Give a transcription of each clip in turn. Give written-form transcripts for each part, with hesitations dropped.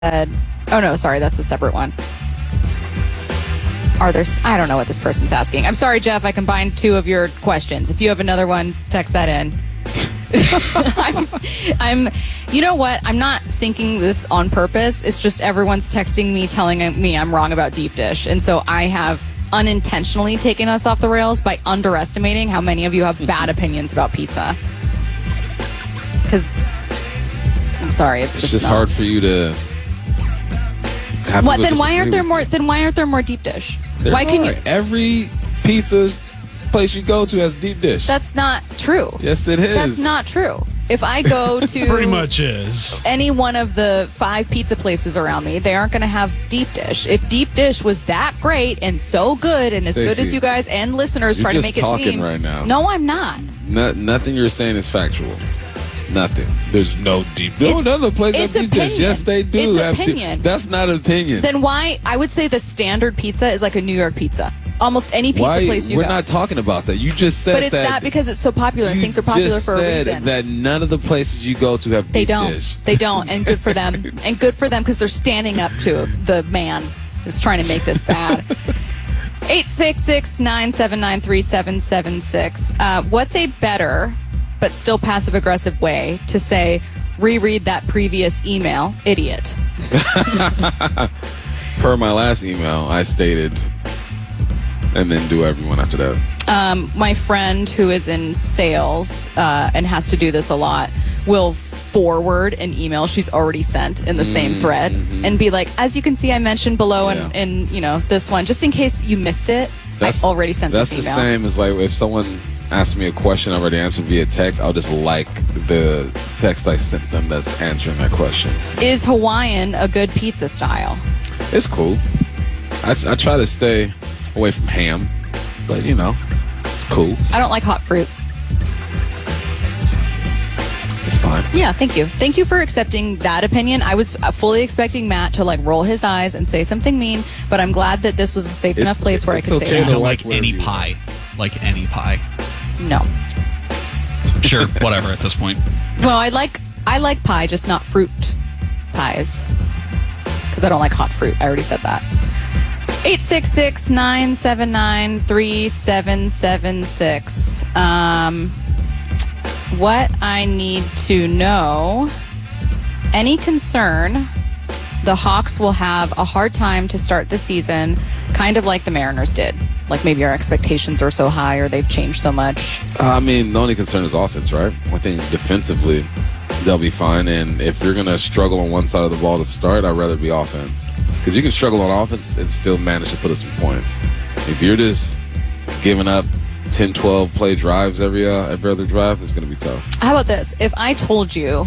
oh no, sorry, that's a separate one. I don't know what this person's asking. I'm sorry, Jeff, I combined two of your questions. If you have another one, text that in. You know what? I'm not syncing this on purpose. It's just everyone's texting me, telling me I'm wrong about deep dish. And so I have unintentionally taken us off the rails by underestimating how many of you have bad opinions about pizza. Because, I'm sorry, it's just hard for you to have. What? Then why aren't there more deep dish? Why can you? Every pizza place you go to has deep dish. That's not true. Yes, it is. That's not true. If I go to pretty much is any one of the 5 pizza places around me, they aren't going to have deep dish. If deep dish was that great and so good and as good as you guys and listeners try to make it seem, you're just talking right now. No, I'm not. Nothing you're saying is factual. Nothing. There's no deep dish. No, another place has deep dish. Yes, they do. It's opinion. That's not an opinion. Then why? I would say the standard pizza is like a New York pizza. Almost any pizza place you go. We're not talking about that. You just said that. But it's not because it's so popular and things are popular for a reason. You just said that none of the places you go to have deep dish. They don't, and good for them. And good for them because they're standing up to the man who's trying to make this bad. 866-979-3776. What's a better but still passive-aggressive way to say, reread that previous email, idiot? Per my last email, I stated, and then do everyone after that. My friend who is in sales and has to do this a lot will forward an email she's already sent in the same thread and be like, as you can see, I mentioned below in this one, just in case you missed it, I already sent this email. That's the same as like if someone asked me a question I already answered via text, I'll just like the text I sent them that's answering that question. Is Hawaiian a good pizza style? It's cool. I try to stay away from ham, but it's cool. I don't like hot fruit. It's fine. Yeah, thank you. Thank you for accepting that opinion. I was fully expecting Matt to roll his eyes and say something mean, but I'm glad that this was a safe enough place where I could say that. I don't like any pie. Like any pie. No. Sure, whatever at this point. Well, I like pie, just not fruit pies. Because I don't like hot fruit. I already said that. 866-979-3776. What I need to know, any concern the Hawks will have a hard time to start the season, kind of like the Mariners did? Like maybe our expectations are so high or they've changed so much. The only concern is offense, right? I think defensively they'll be fine. And if you're going to struggle on one side of the ball to start, I'd rather be offense. Because you can struggle on offense and still manage to put up some points. If you're just giving up 10, 12 play drives every other drive, it's going to be tough. How about this? If I told you,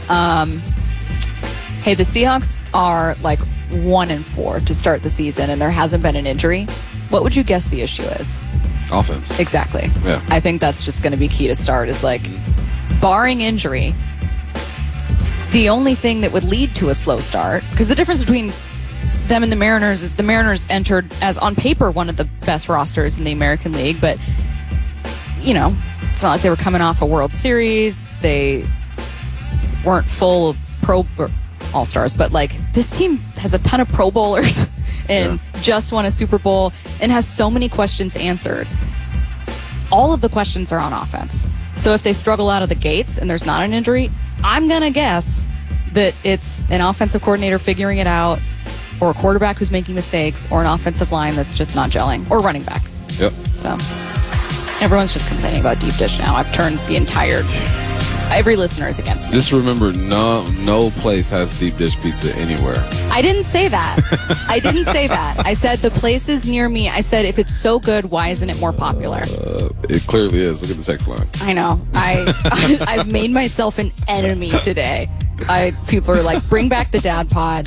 hey, the Seahawks are 1-4 to start the season and there hasn't been an injury, what would you guess the issue is? Offense. Exactly. Yeah. I think that's just going to be key to start is barring injury, the only thing that would lead to a slow start, because the difference between them and the Mariners is the Mariners entered as on paper one of the best rosters in the American League, but it's not like they were coming off a World Series. They weren't full of pro all-stars, but this team has a ton of Pro Bowlers and just won a Super Bowl and has so many questions answered. All of the questions are on offense. So if they struggle out of the gates and there's not an injury, I'm going to guess that it's an offensive coordinator figuring it out, or a quarterback who's making mistakes, or an offensive line that's just not gelling, or running back. Yep. So everyone's just complaining about deep dish now. I've turned every listener is against me. Just remember, no place has deep dish pizza anywhere. I didn't say that. I didn't say that. I said the places near me. I said if it's so good, why isn't it more popular? It clearly is. Look at the text line. I know. I've made myself an enemy today. People are like, bring back the dad pod.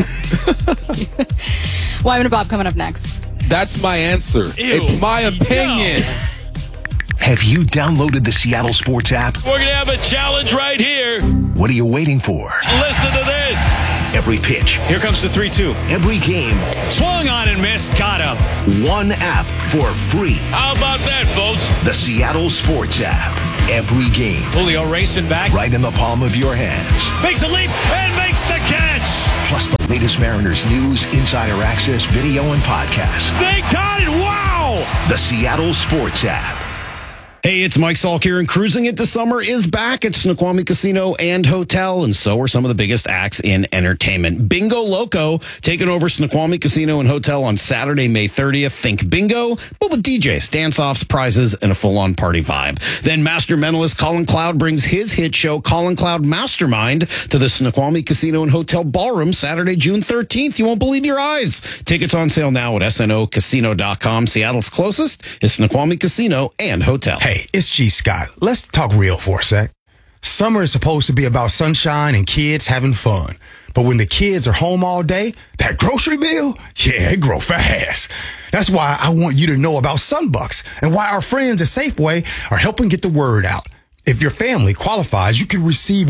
Wyman and Bob coming up next. That's my answer. Ew, it's my opinion. No. Have you downloaded the Seattle Sports app? We're going to have a challenge right here. What are you waiting for? Listen to this. Every pitch. Here comes the 3-2. Every game. Swung on and missed. Got him. One app for free. How about that, folks? The Seattle Sports app. Every game. Julio racing back. Right in the palm of your hands. Makes a leap and makes the catch. plus the latest Mariners news, insider access, video, and podcasts. They got it! Wow! The Seattle Sports app. Hey, it's Mike Salk here, and Cruising Into Summer is back at Snoqualmie Casino and Hotel, and so are some of the biggest acts in entertainment. Bingo Loco taking over Snoqualmie Casino and Hotel on Saturday, May 30th. Think bingo, but with DJs, dance-offs, prizes, and a full-on party vibe. Then Master Mentalist Colin Cloud brings his hit show, Colin Cloud Mastermind, to the Snoqualmie Casino and Hotel Ballroom Saturday, June 13th. You won't believe your eyes. Tickets on sale now at snocasino.com. Seattle's closest is Snoqualmie Casino and Hotel. Hey, it's G. Scott. Let's talk real for a sec. Summer is supposed to be about sunshine and kids having fun. But when the kids are home all day, that grocery bill, yeah, it grow fast. That's why I want you to know about Sunbucks and why our friends at Safeway are helping get the word out. If your family qualifies, you can receive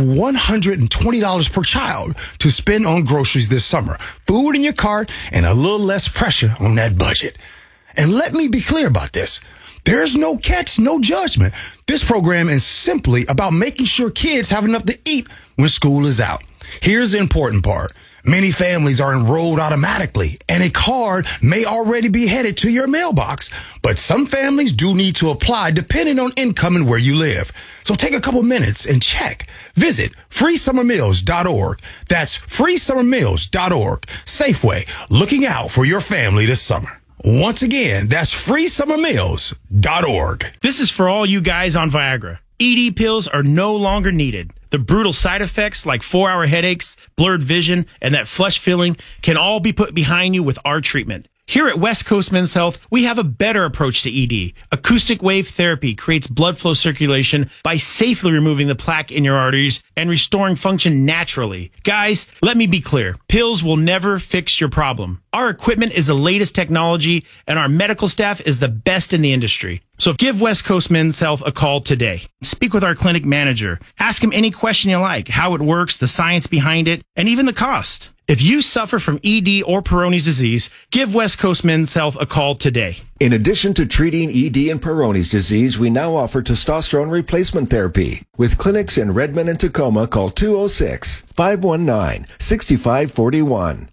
$120 per child to spend on groceries this summer. Food in your cart and a little less pressure on that budget. And let me be clear about this. There's no catch, no judgment. This program is simply about making sure kids have enough to eat when school is out. Here's the important part. Many families are enrolled automatically, and a card may already be headed to your mailbox. But some families do need to apply depending on income and where you live. So take a couple minutes and check. Visit freesummermeals.org. That's freesummermeals.org. Safeway, looking out for your family this summer. Once again, that's freesummermeals.org. This is for all you guys on Viagra. ED pills are no longer needed. The brutal side effects like 4-hour headaches, blurred vision, and that flush feeling can all be put behind you with our treatment. Here at West Coast Men's Health, we have a better approach to ED. Acoustic wave therapy creates blood flow circulation by safely removing the plaque in your arteries and restoring function naturally. Guys, let me be clear. Pills will never fix your problem. Our equipment is the latest technology, and our medical staff is the best in the industry. So give West Coast Men's Health a call today. Speak with our clinic manager. Ask him any question you like, how it works, the science behind it, and even the cost. If you suffer from ED or Peyronie's disease, give West Coast Men's Health a call today. In addition to treating ED and Peyronie's disease, we now offer testosterone replacement therapy. With clinics in Redmond and Tacoma, call 206-519-6541.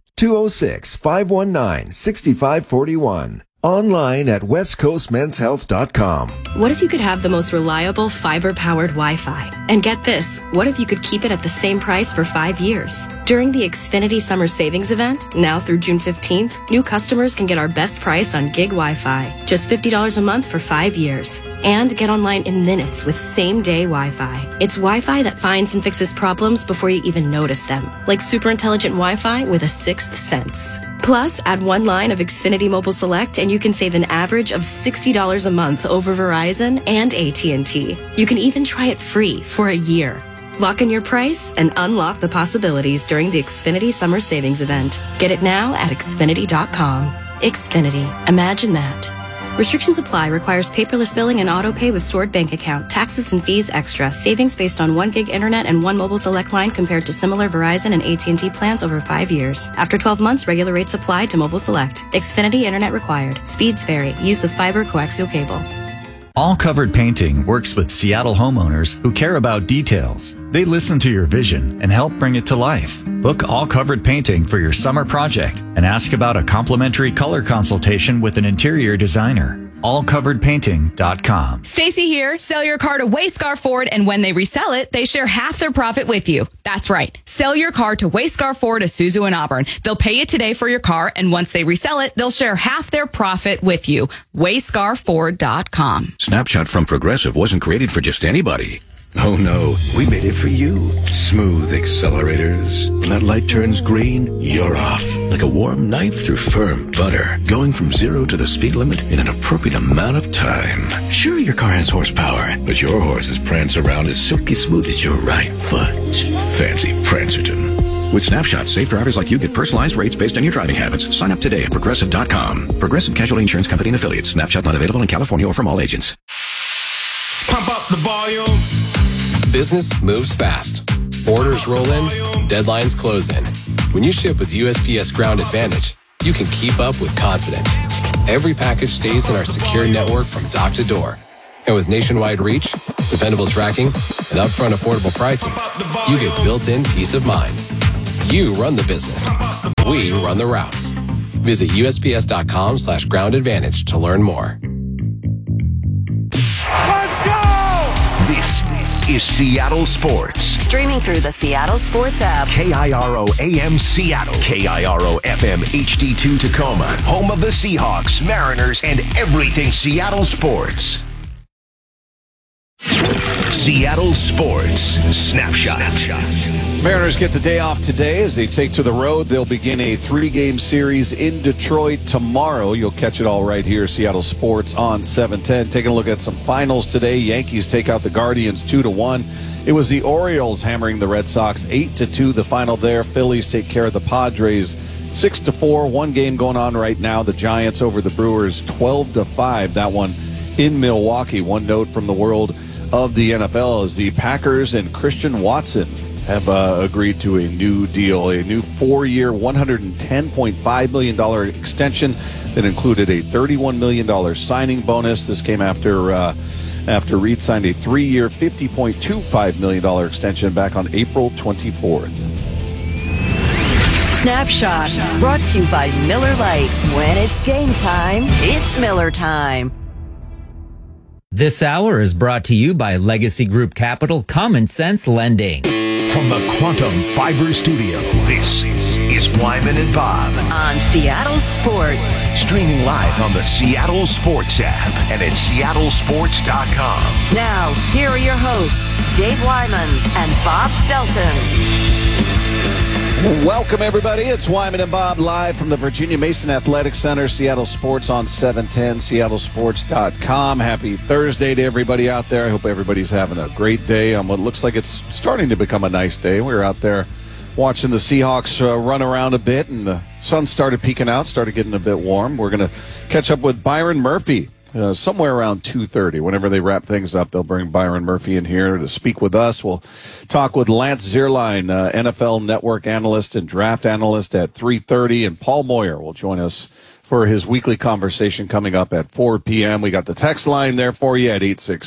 206-519-6541. Online at westcoastmenshealth.com. What if you could have the most reliable fiber-powered Wi-Fi? And get this, what if you could keep it at the same price for 5 years? During the Xfinity Summer Savings Event, now through June 15th, new customers can get our best price on gig Wi-Fi. Just $50 a month for 5 years. And get online in minutes with same-day Wi-Fi. It's Wi-Fi that finds and fixes problems before you even notice them. Like super intelligent Wi-Fi with a sixth sense. Plus, add one line of Xfinity Mobile Select and you can save an average of $60 a month over Verizon and AT&T. You can even try it free for a year. Lock in your price and unlock the possibilities during the Xfinity Summer Savings Event. Get it now at Xfinity.com. Xfinity. Imagine that. Restrictions apply. Requires paperless billing and auto pay with stored bank account. Taxes and fees extra. Savings based on 1 gig internet and 1 mobile select line compared to similar Verizon and AT&T plans over 5 years. After 12 months, regular rates apply to mobile select. Xfinity internet required. Speeds vary. Use of fiber coaxial cable. All Covered Painting works with Seattle homeowners who care about details. They listen to your vision and help bring it to life. Book All Covered Painting for your summer project and ask about a complimentary color consultation with an interior designer. allcoveredpainting.com. Stacy here. Sell your car to Wayscar Ford, and when they resell it, they share half their profit with you. That's right. Sell your car to Wayscar Ford, Isuzu, and Auburn. They'll pay you today for your car, and once they resell it, they'll share half their profit with you. WayscarFord.com. Snapshot from Progressive wasn't created for just anybody. Oh no, we made it for you. Smooth accelerators. When that light turns green, you're off. Like a warm knife through firm butter. Going from 0 to the speed limit in an appropriate amount of time. Sure, your car has horsepower, but your horses prance around as silky smooth as your right foot. Fancy Prancerton. With Snapshot, safe drivers like you get personalized rates based on your driving habits. Sign up today at Progressive.com. Progressive Casualty Insurance Company and Affiliates. Snapshot not available in California or from all agents. Pump up the volume. Business moves fast. Orders roll in, deadlines close in. When you ship with USPS Ground Advantage, you can keep up with confidence. Every package stays in our secure network from dock to door. And with nationwide reach, dependable tracking, and upfront affordable pricing, you get built-in peace of mind. You run the business. We run the routes. Visit USPS.com/Ground Advantage to learn more. This is Seattle Sports. Streaming through the Seattle Sports app. KIRO AM Seattle. KIRO FM HD2 Tacoma. Home of the Seahawks, Mariners, and everything Seattle sports. Seattle Sports Snapshot. Mariners get the day off today as they take to the road. They'll begin a 3-game series in Detroit tomorrow. You'll catch it all right here, Seattle Sports on 710. Taking a look at some finals today. Yankees take out the Guardians 2-1. It was the Orioles hammering the Red Sox 8-2, the final there. Phillies take care of the Padres 6-4. One game going on right now. The Giants over the Brewers 12-5. That one in Milwaukee. One note from the world of the NFL is the Packers and Christian Watson have agreed to a new deal, a new 4-year, $110.5 million extension that included a $31 million signing bonus. This came after Reed signed a 3-year, $50.25 million extension back on April 24th. Snapshot, brought to you by Miller Lite. When it's game time, it's Miller time. This hour is brought to you by Legacy Group Capital Common Sense Lending. From the Quantum Fiber Studio, this is Wyman and Bob. On Seattle Sports. Streaming live on the Seattle Sports app and at seattlesports.com. Now, here are your hosts, Dave Wyman and Bob Stelton. Welcome, everybody. It's Wyman and Bob live from the Virginia Mason Athletic Center, Seattle Sports on 710, seattlesports.com. Happy Thursday to everybody out there. I hope everybody's having a great day on what looks like it's starting to become a nice day. We were out there watching the Seahawks run around a bit, and the sun started peeking out, started getting a bit warm. We're going to catch up with Byron Murphy somewhere around 2:30. Whenever they wrap things up, they'll bring Byron Murphy in here to speak with us. We'll talk with Lance Zierlein, NFL Network analyst and draft analyst at 3:30, and Paul Moyer will join us for his weekly conversation coming up at 4 p.m. We got the text line there for you at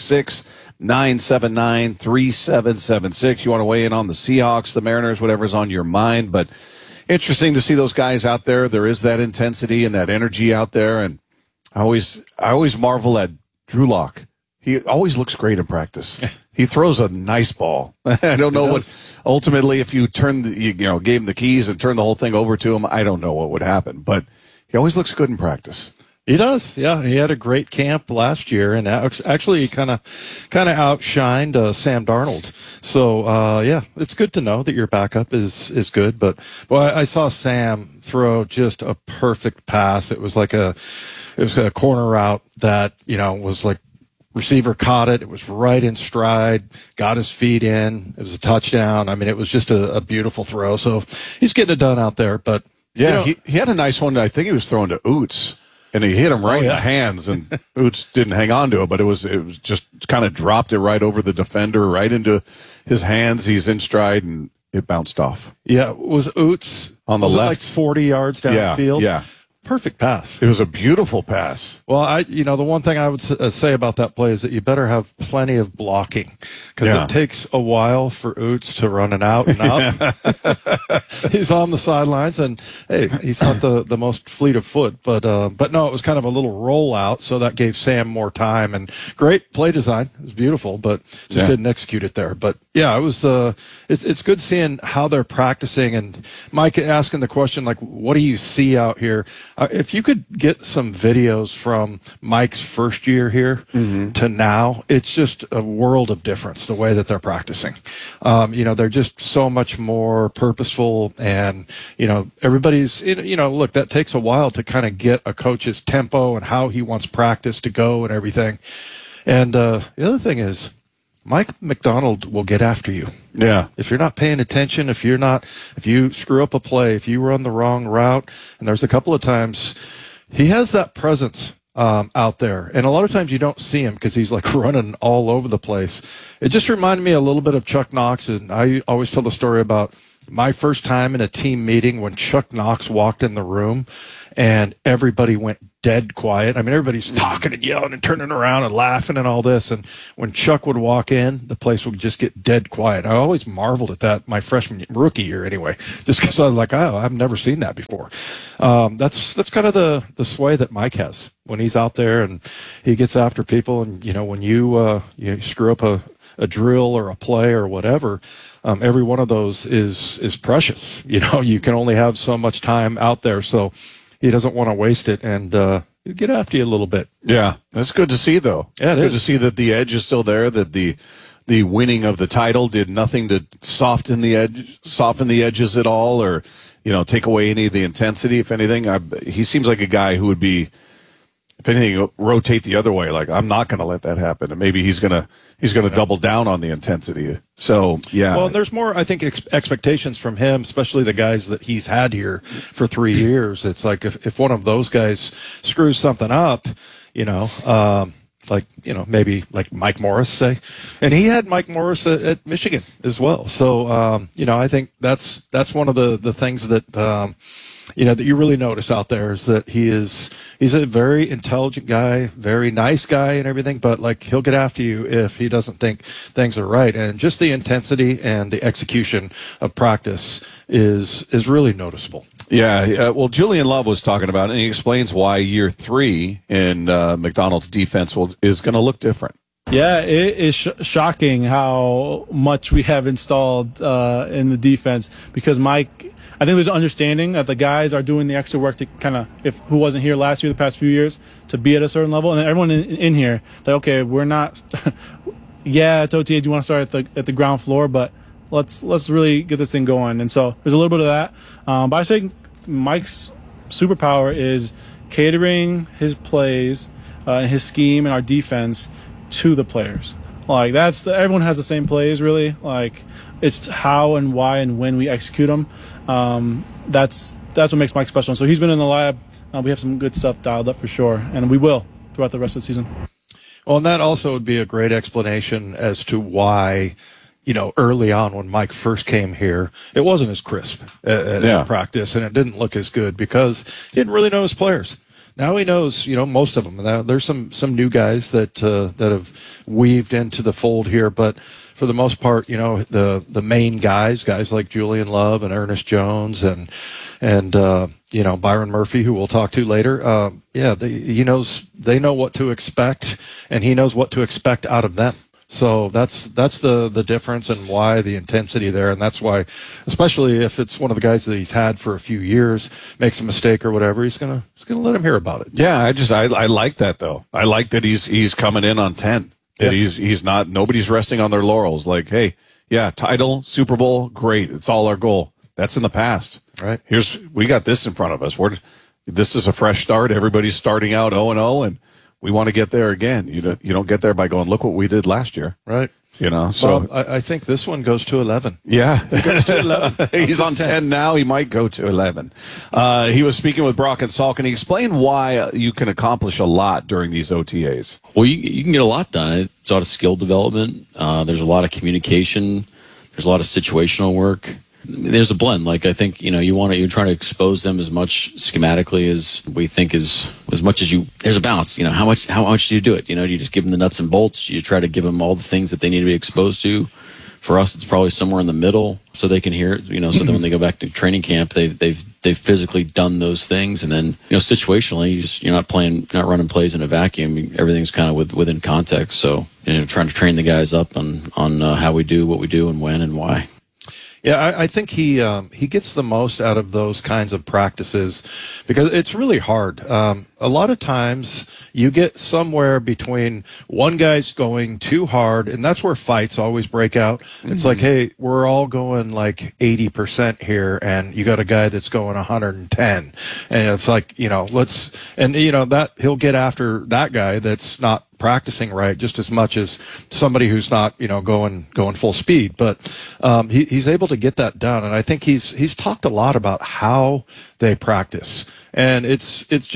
866-979-3776. You want to weigh in on the Seahawks, the Mariners, whatever's on your mind. But interesting to see those guys out there. There is that intensity and that energy out there, and I always marvel at Drew Lock. He always looks great in practice. He throws a nice ball. I don't know what ultimately if you gave him the keys and turned the whole thing over to him, I don't know what would happen, but he always looks good in practice. He does. Yeah, he had a great camp last year, and actually he kind of outshined Sam Darnold. So yeah, it's good to know that your backup is good. But I saw Sam throw just a perfect pass. It was a corner route that was like receiver caught it. It was right in stride, got his feet in. It was a touchdown. I mean, it was just a beautiful throw. So he's getting it done out there. But yeah, he had a nice one. I think he was throwing to Oots. And he hit him right in the hands, and Oots didn't hang on to it, but it was just kind of dropped it right over the defender, right into his hands. He's in stride, and it bounced off. Yeah, was Oots on the left, like 40 yards downfield? Yeah. Perfect pass. It was a beautiful pass. Well, the one thing I would say about that play is that you better have plenty of blocking because it takes a while for Oots to run an out and up. He's on the sidelines, and hey, he's not the most fleet of foot, but no, it was kind of a little rollout, so that gave Sam more time, and great play design. It was beautiful, but just didn't execute it there. But yeah, it was. It's good seeing how they're practicing, and Mike asking the question like, what do you see out here? If you could get some videos from Mike's first year here to now, it's just a world of difference, the way that they're practicing. They're just so much more purposeful, and, everybody's, look, that takes a while to kind of get a coach's tempo and how he wants practice to go and everything. And the other thing is, Mike McDonald will get after you. Yeah. If you're not paying attention, if you screw up a play, if you run the wrong route, and there's a couple of times he has that presence out there. And a lot of times you don't see him because he's like running all over the place. It just reminded me a little bit of Chuck Knox. And I always tell the story about my first time in a team meeting when Chuck Knox walked in the room and everybody went dead quiet. I mean, everybody's talking and yelling and turning around and laughing and all this. And when Chuck would walk in, the place would just get dead quiet. I always marveled at that my rookie year anyway, just because I was like, oh, I've never seen that before. That's kind of the sway that Mike has when he's out there and he gets after people. And, you know, when you screw up a drill or a play or whatever, every one of those is precious. You know, you can only have so much time out there. So he doesn't want to waste it, and get after you a little bit. Yeah, that's good to see, though. Yeah, good to see that the edge is still there, that the winning of the title did nothing to soften the edges at all, or, you know, take away any of the intensity. If anything, he seems like a guy who would be, if anything, rotate the other way. Like, I'm not going to let that happen, and maybe he's gonna double down on the intensity. So yeah. Well, there's more, I think, expectations from him, especially the guys that he's had here for 3 years. It's like if one of those guys screws something up, you know, maybe like Mike Morris, say, and he had Mike Morris at Michigan as well. So you know, I think that's one of the things that you know, that you really notice out there is that he's a very intelligent guy, very nice guy and everything, but like he'll get after you if he doesn't think things are right. And just the intensity and the execution of practice is really noticeable. Yeah, well, Julian Love was talking about it, and he explains why year 3 in McDonald's defense is going to look different. Yeah, it is shocking how much we have installed in the defense, because Mike, I think there's an understanding that the guys are doing the extra work to kind of, who wasn't here last year, the past few years, to be at a certain level. And then everyone in here, like, okay, we're not, yeah, it's OTA, do you want to start at the ground floor, but let's really get this thing going. And so there's a little bit of that. But I think Mike's superpower is catering his plays, his scheme, and our defense to the players. Like, everyone has the same plays, really. Like, it's how and why and when we execute them. That's what makes Mike special. And so he's been in the lab. We have some good stuff dialed up for sure, and we will throughout the rest of the season. Well, and that also would be a great explanation as to why, you know, early on when Mike first came here, it wasn't as crisp at practice, and it didn't look as good because he didn't really know his players. Now he knows, you know, most of them. Now, there's some new guys that have weaved into the fold here, but for the most part, you know, the main guys like Julian Love and Ernest Jones and you know, Byron Murphy, who we'll talk to later. They know what to expect, and he knows what to expect out of them. So that's the difference and why the intensity there. And that's why, especially if it's one of the guys that he's had for a few years, makes a mistake or whatever, he's gonna let him hear about it. Yeah, I like that though. I like that he's coming in on 10. That he's not, nobody's resting on their laurels. Like, hey, yeah, title, Super Bowl, great. It's all our goal. That's in the past. Right. We got this in front of us. This is a fresh start. Everybody's starting out 0-0, and we want to get there again. You don't get there by going, look what we did last year. Right. You know, so well, I think this one goes to 11. Yeah. He's on 10 now. He might go to 11. He was speaking with Brock and Salk, and he explained why you can accomplish a lot during these OTAs. Well, you can get a lot done. It's a lot of skill development. There's a lot of communication. There's a lot of situational work. There's a blend. Like, I think, you know, you're trying to expose them as much schematically as we think is, as much as there's a balance. You know, how much do you do it? You know, do you just give them the nuts and bolts? You try to give them all the things that they need to be exposed to. For us, it's probably somewhere in the middle, so they can hear it, you know, so then when they go back to training camp, they've physically done those things. And then, you know, situationally, you're not running plays in a vacuum. Everything's kind of within context. So, you know, trying to train the guys up on how we do what we do and when and why. Yeah, I think he gets the most out of those kinds of practices because it's really hard. A lot of times you get somewhere between one guy's going too hard, and that's where fights always break out. It's like, hey, we're all going like 80% here, and you got a guy that's going 110. And it's like, you know, that he'll get after that guy that's not practicing right just as much as somebody who's not, you know, going full speed. But he's able to get that done, and I think he's talked a lot about how they practice, and it's just different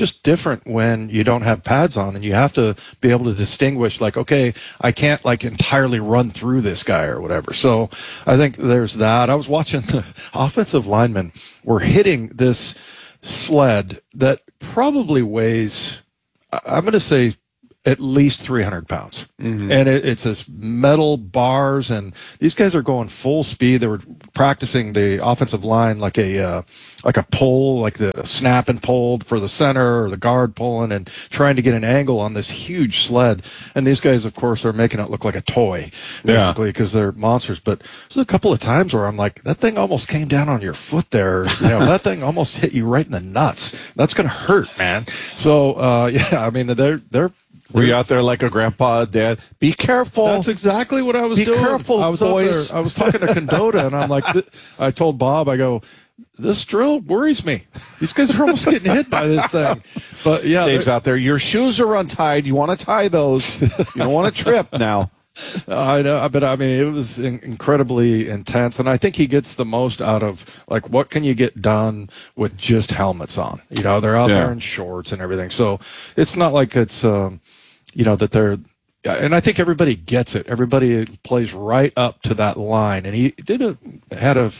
different when you don't have pads on, and you have to be able to distinguish, like, okay, I can't like entirely run through this guy or whatever. So I think there's that. I was watching the offensive linemen were hitting this sled that probably weighs, I'm going to say, at least 300 pounds. Mm-hmm. And it's this metal bars, and these guys are going full speed. They were practicing the offensive line like a pull, like the snap and pull for the center or the guard pulling, and trying to get an angle on this huge sled. And these guys, of course, are making it look like a toy, basically, because they're monsters. But there's a couple of times where I'm like, that thing almost came down on your foot there. You know, that thing almost hit you right in the nuts. That's going to hurt, man. So, yeah, I mean, they're were you out there like a grandpa, dad? Be careful. That's exactly what I was doing. Be careful, I was boys. I was talking to Condota, and I'm like, I told Bob, I go, this drill worries me. These guys are almost getting hit by this thing. But yeah, Dave's out there. Your shoes are untied. You want to tie those. You don't want to trip now. I know, but I mean, it was incredibly intense, and I think he gets the most out of, like, what can you get done with just helmets on? You know, they're out there in shorts and everything, so it's not like it's, you know, that they're, and I think everybody gets it. Everybody plays right up to that line, and he had a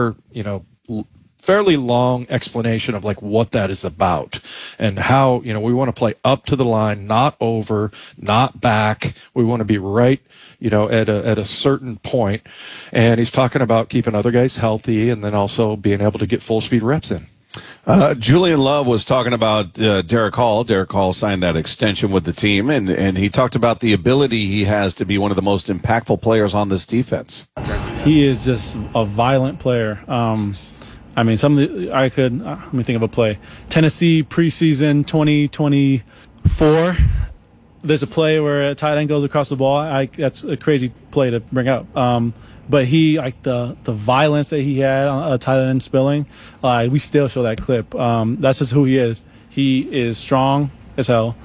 fairly long explanation of like what that is about and how, you know, we want to play up to the line, not over, not back. We want to be right, you know, at a certain point. And he's talking about keeping other guys healthy and then also being able to get full speed reps in. Julian Love was talking about Derek Hall. Derek Hall signed that extension with the team, and he talked about the ability he has to be one of the most impactful players on this defense. He is just a violent player. I mean, let me think of a play. Tennessee preseason 2024. There's a play where a tight end goes across the ball. That's a crazy play to bring up. But he, like the violence that he had on a tight end spilling, we still show that clip. That's just who he is. He is strong as hell.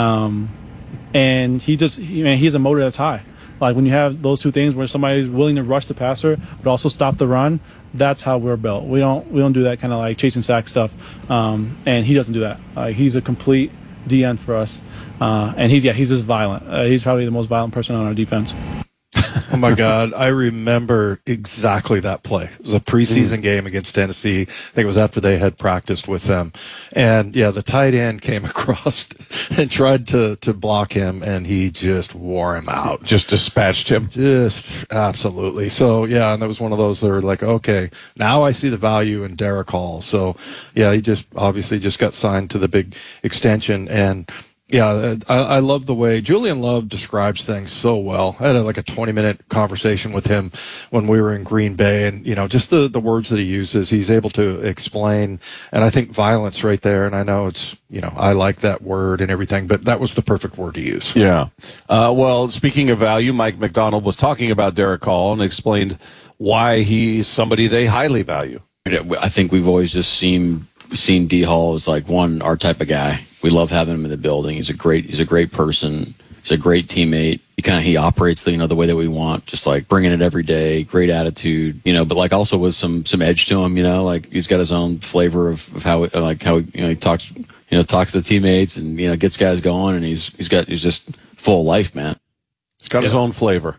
And he's a motor that's high. Like when you have those two things where somebody's willing to rush the passer but also stop the run, that's how we're built. We don't do that kind of like chasing sack stuff. And he doesn't do that. He's a complete DN for us. And he's just violent. He's probably the most violent person on our defense. Oh my God. I remember exactly that play. It was a preseason game against Tennessee. I think it was after they had practiced with them. And yeah, the tight end came across and tried to block him, and he just wore him out. Just dispatched him. Just absolutely. So yeah, and that was one of those that were like, okay, now I see the value in Derek Hall. So yeah, he just obviously just got signed to the big extension. And yeah, I love the way Julian Love describes things so well. I had a 20-minute conversation with him when we were in Green Bay, and, you know, just the words that he uses, he's able to explain. And I think violence right there, and I know it's, you know, I like that word and everything, but that was the perfect word to use. Yeah. Well, speaking of value, Mike McDonald was talking about Derek Hall and explained why he's somebody they highly value. I think we've always just seen D Hall as like our type of guy. We love having him in the building. He's a great person. He's a great teammate. He operates the way that we want, just like bringing it every day, great attitude, you know, but like also with some edge to him, you know, like he's got his own flavor of how he talks to the teammates and, you know, gets guys going, and he's just full of life, man. He's got his own flavor.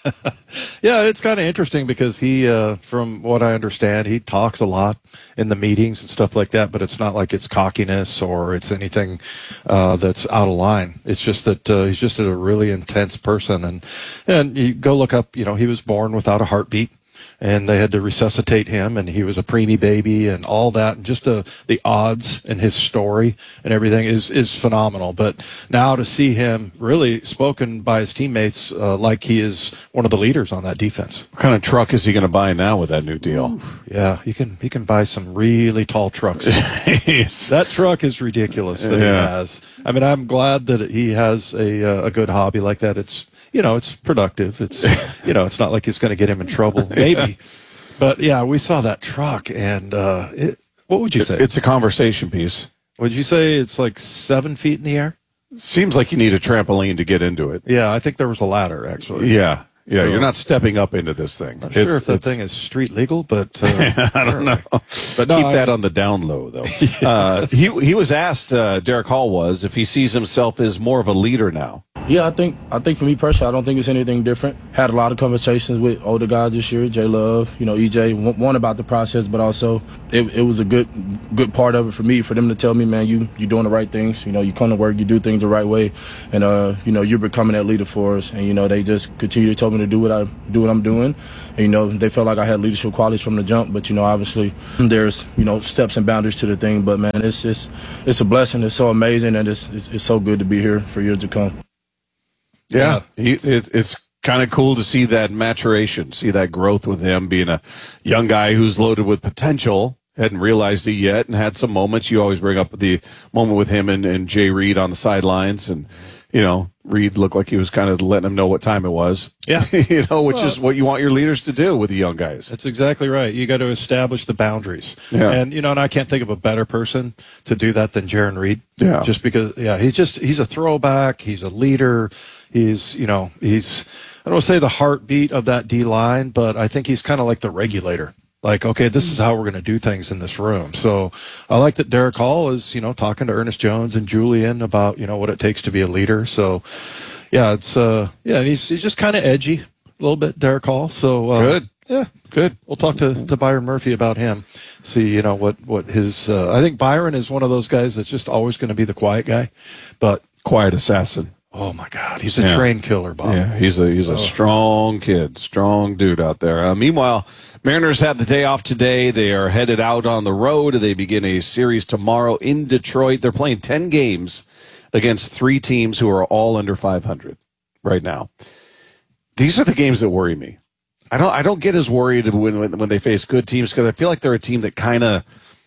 Yeah, it's kind of interesting because he, from what I understand, he talks a lot in the meetings and stuff like that, but it's not like it's cockiness or it's anything that's out of line. It's just that he's just a really intense person. And you go look up, you know, he was born without a heartbeat, and they had to resuscitate him, and he was a preemie baby and all that, and just the odds and his story and everything is phenomenal. But now to see him really spoken by his teammates like he is one of the leaders on that defense. What kind of truck is he going to buy now with that new deal? Yeah, he can buy some really tall trucks. That truck is ridiculous that he has. I mean, I'm glad that he has a good hobby like that. It's, you know, it's productive. It's, you know, it's not like it's going to get him in trouble, maybe. But yeah, we saw that truck, and what would you say? It's a conversation piece. Would you say it's like 7 feet in the air? Seems like you need a trampoline to get into it. Yeah, I think there was a ladder, actually. Yeah. Yeah, you're not stepping up into this thing. Not sure if that thing is street legal, but I don't know. But no, keep that on the down low, though. He was asked, Derek Hall was, if he sees himself as more of a leader now. Yeah, I think for me personally, I don't think it's anything different. Had a lot of conversations with older guys this year, J Love, EJ, one about the process, but also it was a good part of it for me, for them to tell me, man, you're doing the right things. You come to work, you do things the right way, and you're becoming that leader for us. And they just continue to tell me to do what I'm doing. And they felt like I had leadership qualities from the jump, but obviously there's steps and boundaries to the thing. But man, it's a blessing. It's so amazing, and it's so good to be here for years to come. Yeah, it's kind of cool to see that maturation, see that growth with him being a young guy who's loaded with potential. Hadn't realized it yet, and had some moments. You always bring up the moment with him and Jay Reed on the sidelines, and Reed looked like he was kind of letting him know what time it was. Yeah, which is what you want your leaders to do with the young guys. That's exactly right. You got to establish the boundaries. Yeah. And and I can't think of a better person to do that than Jaron Reed. Yeah, just because he's a throwback. He's a leader. He's I don't want to say the heartbeat of that D line, but I think he's kind of like the regulator. Like, okay, this is how we're going to do things in this room. So I like that Derek Hall is, talking to Ernest Jones and Julian about, what it takes to be a leader. So, yeah, it's, and he's just kind of edgy a little bit, Derek Hall. So, good. Yeah, good. We'll talk to Byron Murphy about him. See, what his, I think Byron is one of those guys that's just always going to be the quiet guy, but quiet assassin. Oh my God, he's a train killer, Bob. Yeah, he's a strong kid, strong dude out there. Meanwhile, Mariners have the day off today. They are headed out on the road. They begin a series tomorrow in Detroit. They're playing 10 games against 3 teams who are all under 500 right now. These are the games that worry me. I don't get as worried when they face good teams, because I feel like they're a team that kind of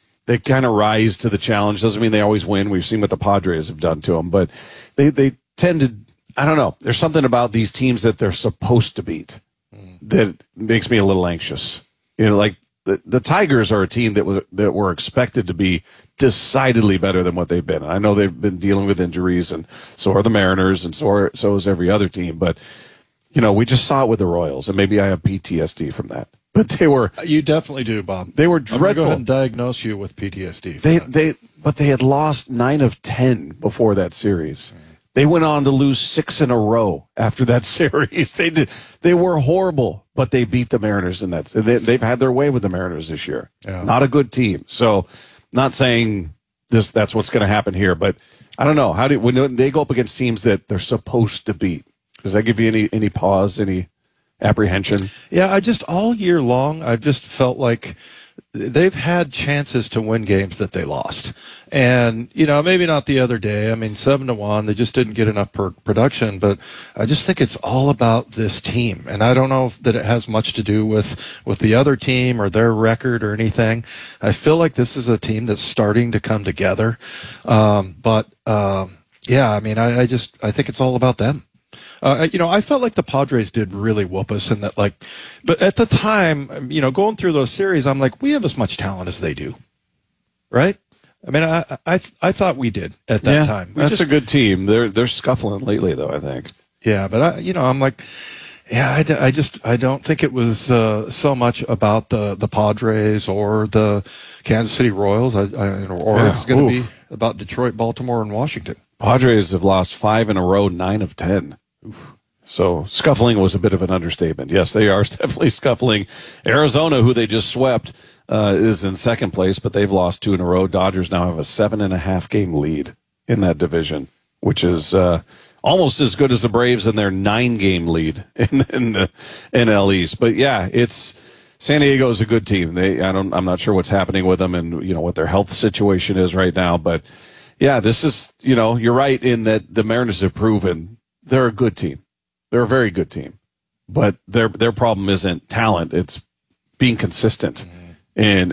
rise to the challenge. Doesn't mean they always win. We've seen what the Padres have done to them, but they tend to, I don't know. There's something about these teams that they're supposed to beat that makes me a little anxious. Like the Tigers are a team that were expected to be decidedly better than what they've been. I know they've been dealing with injuries, and so are the Mariners, and so is every other team. But we just saw it with the Royals, and maybe I have PTSD from that. But they were. You definitely do, Bob. They were dreadful. dreadful. Go ahead and diagnose you with PTSD. But they had lost 9 of 10 before that series. They went on to lose 6 in a row after that series. They were horrible, but they beat the Mariners in that. They've had their way with the Mariners this year. Yeah. Not a good team. So, not saying that's what's going to happen here, but I don't know. When they go up against teams that they're supposed to beat, does that give you any pause, any apprehension? Yeah, all year long, I've just felt like they've had chances to win games that they lost. And, maybe not the other day. I mean, 7-1, they just didn't get enough production, but I just think it's all about this team. And I don't know that it has much to do with the other team or their record or anything. I feel like this is a team that's starting to come together. Yeah, I mean, I think it's all about them. I felt like the Padres did really whoop us in that, but at the time, going through those series, I'm like, we have as much talent as they do. Right? I mean, I thought we did at that time. That's a good team. They're scuffling lately, though, I think. Yeah, but I'm like, yeah, I don't think it was so much about the Padres or the Kansas City Royals, it's going to be about Detroit, Baltimore, and Washington. Padres have lost 5 in a row, 9 of 10. So scuffling was a bit of an understatement. Yes, they are definitely scuffling. Arizona, who they just swept, is in second place, but they've lost 2 in a row. Dodgers now have a 7.5 game lead in that division, which is almost as good as the Braves in their 9 game lead in the NL East. But yeah, San Diego is a good team. I'm not sure what's happening with them and what their health situation is right now, but yeah, this is you're right in that the Mariners have proven they're a good team. They're a very good team, but their problem isn't talent; it's being consistent and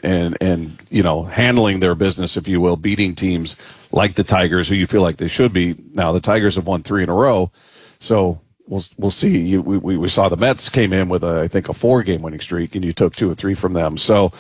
handling their business, if you will, beating teams like the Tigers, who you feel like they should be. Now the Tigers have won 3 in a row, so we'll see. We saw the Mets came in with I think a 4-game winning streak, and you took 2 or 3 from them. So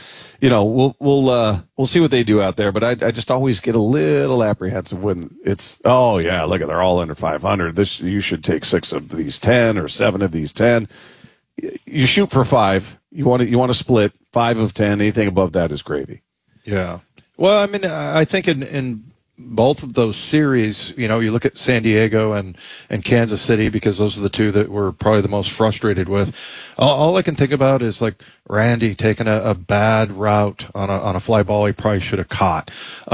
we'll see what they do out there. But I just always get a little apprehensive when it's look at they're all under 500. You should take 6 of these 10 or 7 of these 10. you shoot for 5. You want to split 5 of 10. Anything above that is gravy. Yeah. Well, I mean, I think in both of those series, you look at San Diego and Kansas City, because those are the two that we're probably the most frustrated with. All I can think about is like Randy taking a bad route on a fly ball he probably should have caught.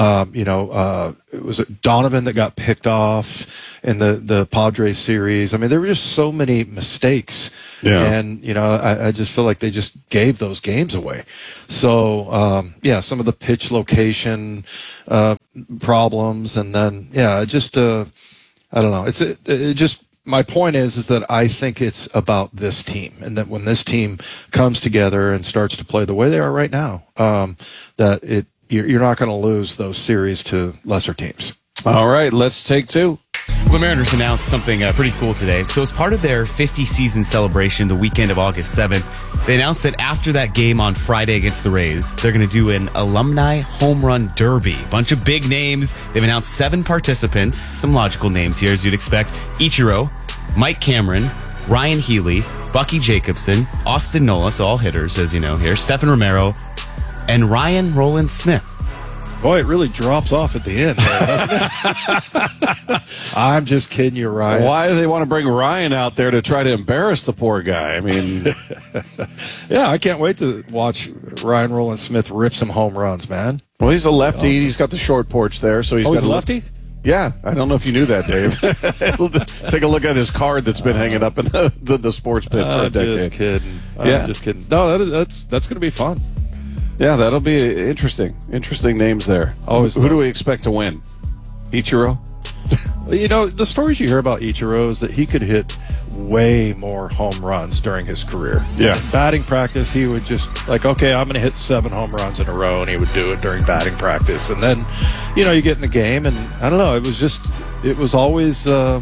It was Donovan that got picked off in the Padres series. I mean, there were just so many mistakes. Yeah. And, I just feel like they just gave those games away. So, some of the pitch location problems, and then, I don't know. It just, my point is that I think it's about this team, and that when this team comes together and starts to play the way they are right now, that you're not going to lose those series to lesser teams. All right, let's take 2. The Mariners announced something pretty cool today. So as part of their 50-season celebration the weekend of August 7th, they announced that after that game on Friday against the Rays, they're going to do an alumni home run derby. Bunch of big names. They've announced 7 participants. Some logical names here, as you'd expect. Ichiro, Mike Cameron, Ryan Healy, Bucky Jacobson, Austin Nola, so all hitters, as you know here, Stephen Romero, and Ryan Roland Smith. Boy, it really drops off at the end there, doesn't it? I'm just kidding you, Ryan. Why do they want to bring Ryan out there to try to embarrass the poor guy? I mean, yeah, I can't wait to watch Ryan Roland Smith rip some home runs, man. Well, he's a lefty. He's got the short porch there, so he's got he's a lefty? Yeah, I don't know if you knew that, Dave. Take a look at his card that's been hanging up in the sports pit for a decade. Just kidding. I'm just kidding. No, that's going to be fun. Yeah, that'll be interesting. Interesting names there. Always. Who do we expect to win? Ichiro? The stories you hear about Ichiro is that he could hit way more home runs during his career. Yeah. In batting practice, he would just okay, I'm going to hit 7 home runs in a row, and he would do it during batting practice. And then, you get in the game, and I don't know, it was always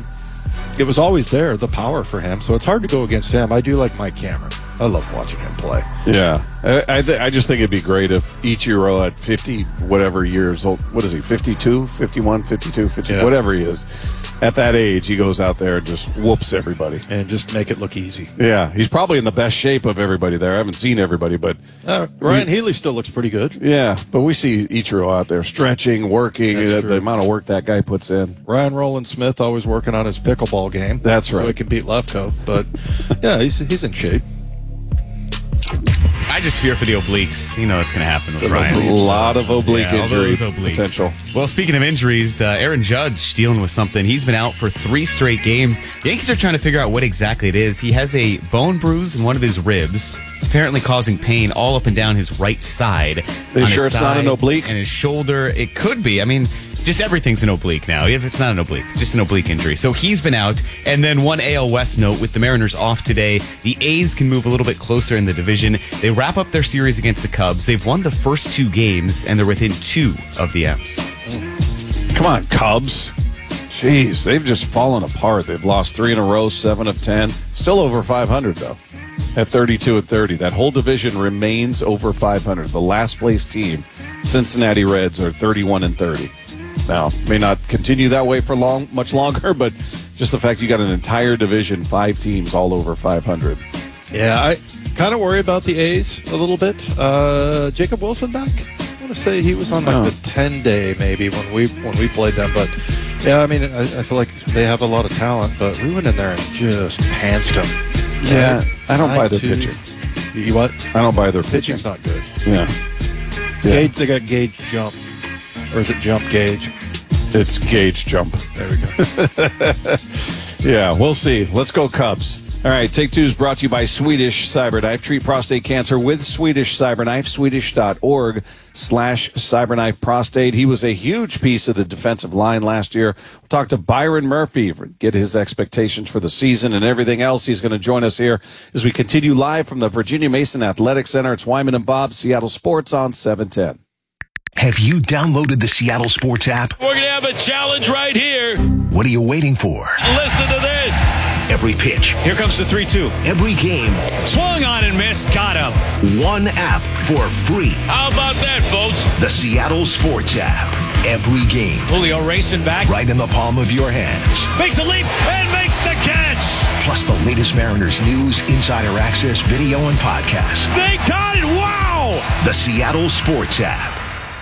there, the power for him. So it's hard to go against him. I do like Mike Cameron. I love watching him play. Yeah. I just think it'd be great if Ichiro at 50 whatever years old, what is he, 52, 51, 52, 50, whatever he is, at that age, he goes out there and just whoops everybody. And just make it look easy. Yeah. He's probably in the best shape of everybody there. I haven't seen everybody, but Ryan Healy still looks pretty good. Yeah, but we see Ichiro out there stretching, working, the amount of work that guy puts in. Ryan Roland Smith always working on his pickleball game. That's right. So he can beat Lefko. But, yeah, he's in shape. I just fear for the obliques. You know what's going to happen with Ryan. A lot of oblique injury potential. Well, speaking of injuries, Aaron Judge dealing with something. He's been out for 3 straight games. The Yankees are trying to figure out what exactly it is. He has a bone bruise in one of his ribs. It's apparently causing pain all up and down his right side. Are you sure it's not an oblique? And his shoulder. It could be. I mean, just everything's an oblique now. If it's not an oblique, it's just an oblique injury. So he's been out. And then one AL West note, with the Mariners off today, the A's can move a little bit closer in the division. They wrap up their series against the Cubs. They've won the first 2 games, and they're within 2 of the M's. Come on, Cubs. Jeez, they've just fallen apart. They've lost 3 in a row, 7 of 10. Still over 500, though, at 32-30. That whole division remains over 500. The last place team, Cincinnati Reds, are 31-30. Now, may not continue that way for much longer, but just the fact you got an entire division, 5 teams all over 500. Yeah, I kind of worry about the A's a little bit. Jacob Wilson back? I want to say he was on the 10-day maybe when we played them, but yeah, I mean, I feel like they have a lot of talent, but we went in there and just pantsed them. Yeah, I don't buy their pitching. You what? I don't buy their pitching. Pitching's not good. Yeah. Gage, they got Gage Jump. Or is it Jump Gage? It's Gage Jump. There we go. Yeah, we'll see. Let's go Cubs. All right, Take Two is brought to you by Swedish Cyberknife. Treat prostate cancer with Swedish Cyberknife. Swedish.org/Cyberknife Prostate. He was a huge piece of the defensive line last year. We'll talk to Byron Murphy, get his expectations for the season and everything else. He's going to join us here as we continue live from the Virginia Mason Athletic Center. It's Wyman and Bob, Seattle Sports on 710. Have you downloaded the Seattle Sports app? We're going to have a challenge right here. What are you waiting for? Listen to this. Every pitch. Here comes the 3-2. Every game. Swung on and missed. Got him. One app for free. How about that, folks? The Seattle Sports app. Every game. Julio racing back. Right in the palm of your hands. Makes a leap and makes the catch. plus the latest Mariners news, insider access, video, and podcasts. They got it! Wow! The Seattle Sports app.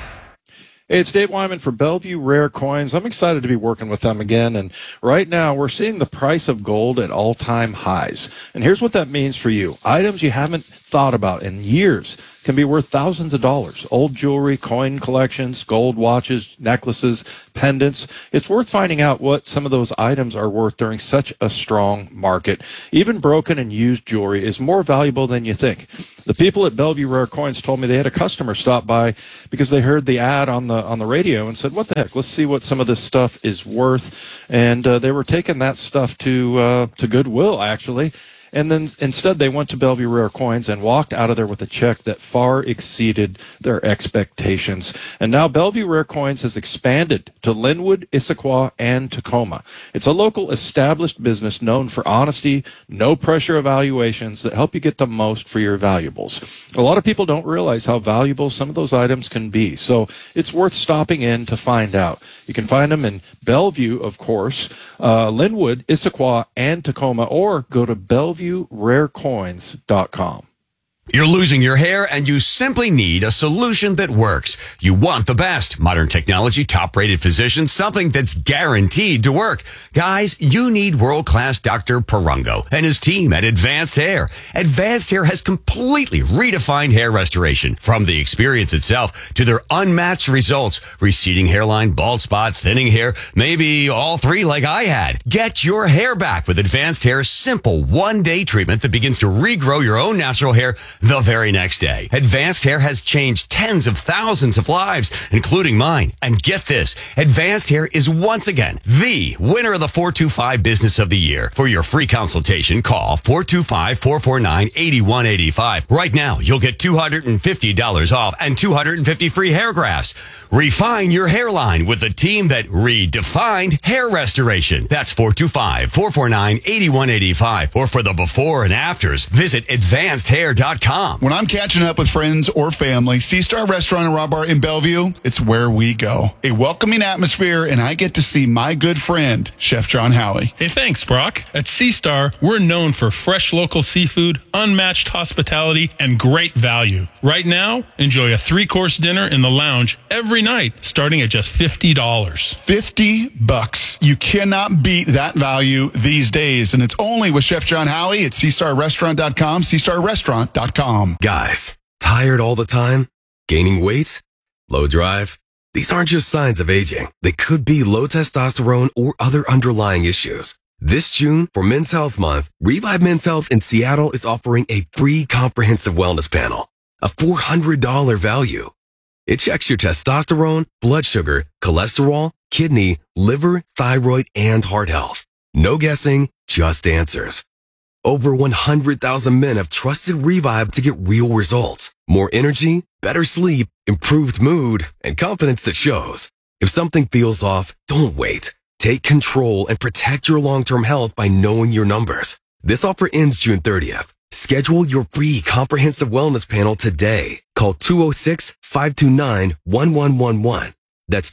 Hey, it's Dave Wyman for Bellevue Rare Coins. I'm excited to be working with them again. And right now, we're seeing the price of gold at all-time highs. And here's what that means for you. Items you haven't thought about in years can be worth thousands of dollars. Old jewelry, coin collections, gold watches, necklaces, pendants. It's worth finding out what some of those items are worth during such a strong market. Even broken and used jewelry is more valuable than you think. The people at Bellevue Rare Coins told me they had a customer stop by because they heard the ad on the radio and said, what the heck, let's see what some of this stuff is worth. And they were taking that stuff to Goodwill, actually. And then instead they went to Bellevue Rare Coins and walked out of there with a check that far exceeded their expectations. And now Bellevue Rare Coins has expanded to Linwood, Issaquah, and Tacoma. It's a local established business known for honesty, no pressure evaluations that help you get the most for your valuables. A lot of people don't realize how valuable some of those items can be. So it's worth stopping in to find out. You can find them in Bellevue, of course, Linwood, Issaquah, and Tacoma, or go to BellevueRareCoins.com. You're losing your hair and you simply need a solution that works. You want the best. Modern technology, top-rated physicians, something that's guaranteed to work. Guys, you need world-class Dr. Perungo and his team at Advanced Hair. Advanced Hair has completely redefined hair restoration. From the experience itself to their unmatched results. Receding hairline, bald spot, thinning hair, maybe all three like I had. Get your hair back with Advanced Hair's simple one-day treatment that begins to regrow your own natural hair the very next day. Advanced Hair has changed tens of thousands of lives, including mine. And get this, Advanced Hair is once again the winner of the 425 Business of the Year. For your free consultation, call 425-449-8185. Right now, you'll get $250 off and 250 free hair grafts. Refine your hairline with the team that redefined hair restoration. That's 425-449-8185. Or for the before and afters, visit advancedhair.com. When I'm catching up with friends or family, C-Star Restaurant and Raw Bar in Bellevue, it's where we go. A welcoming atmosphere, and I get to see my good friend, Chef John Howie. Hey, thanks, Brock. At C-Star, we're known for fresh local seafood, unmatched hospitality, and great value. Right now, enjoy a 3-course dinner in the lounge every night, starting at just $50. $50. You cannot beat that value these days, and it's only with Chef John Howie at CStarRestaurant.com, CStarRestaurant.com. Guys, tired all the time? Gaining weight? Low drive? These aren't just signs of aging. They could be low testosterone or other underlying issues. This June, for Men's Health Month, Revive Men's Health in Seattle is offering a free comprehensive wellness panel, a $400 value. It checks your testosterone, blood sugar, cholesterol, kidney, liver, thyroid, and heart health. No guessing, just answers. Over 100,000 men have trusted Revive to get real results. More energy, better sleep, improved mood, and confidence that shows. If something feels off, don't wait. Take control and protect your long-term health by knowing your numbers. This offer ends June 30th. Schedule your free comprehensive wellness panel today. Call 206-529-1111. That's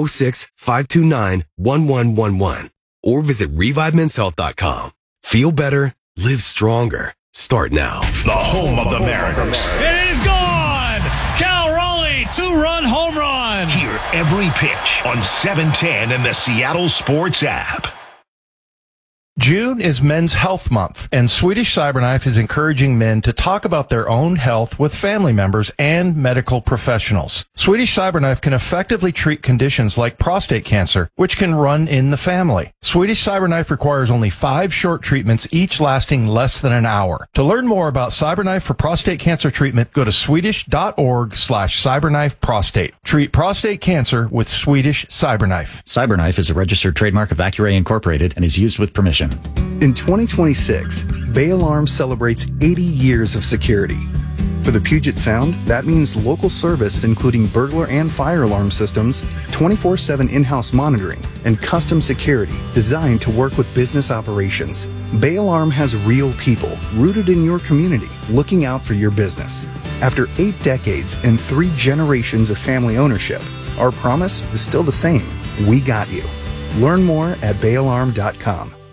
206-529-1111. Or visit ReviveMen'sHealth.com. Feel better. Live stronger. Start now. The home of the Mariners. It is gone! Cal Raleigh, 2-run home run! Hear every pitch on 710 and the Seattle Sports app. June is Men's Health Month, and Swedish Cyberknife is encouraging men to talk about their own health with family members and medical professionals. Swedish Cyberknife can effectively treat conditions like prostate cancer, which can run in the family. Swedish Cyberknife requires only 5 short treatments, each lasting less than an hour. To learn more about Cyberknife for prostate cancer treatment, go to swedish.org/cyberknifeprostate. Treat prostate cancer with Swedish Cyberknife. Cyberknife is a registered trademark of Accuray Incorporated and is used with permission. In 2026, Bay Alarm celebrates 80 years of security. For the Puget Sound, that means local service including burglar and fire alarm systems, 24/7 in-house monitoring, and custom security designed to work with business operations. Bay Alarm has real people rooted in your community looking out for your business. After 8 decades and 3 generations of family ownership, our promise is still the same. We got you. Learn more at bayalarm.com.